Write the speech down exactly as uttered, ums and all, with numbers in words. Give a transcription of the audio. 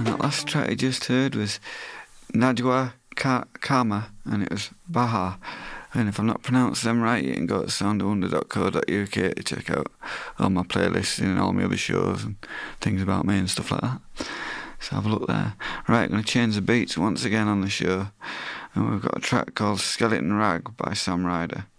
And that last track you just heard was Najwa Ka- Kama, and it was Baha. And if I'm not pronouncing them right, you can go to sound of wonder dot co dot U K to check out all my playlists and all my other shows and things about me and stuff like that. So have a look there. Right, I'm going to change the beats once again on the show. And we've got a track called Skeleton Rag by Sam Ryder.